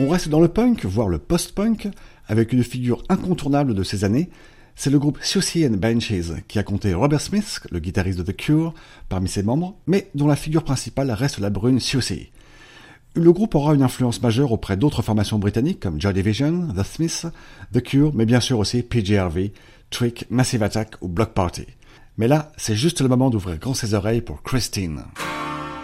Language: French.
On reste dans le punk, voire le post-punk, avec une figure incontournable de ces années. C'est le groupe Siouxsie and Banshees qui a compté Robert Smith, le guitariste de The Cure, parmi ses membres, mais dont la figure principale reste la brune Siouxsie. Le groupe aura une influence majeure auprès d'autres formations britanniques comme Joy Division, The Smiths, The Cure, mais bien sûr aussi PJ Harvey, Trick, Massive Attack ou Bloc Party. Mais là, c'est juste le moment d'ouvrir grand ses oreilles pour Christine.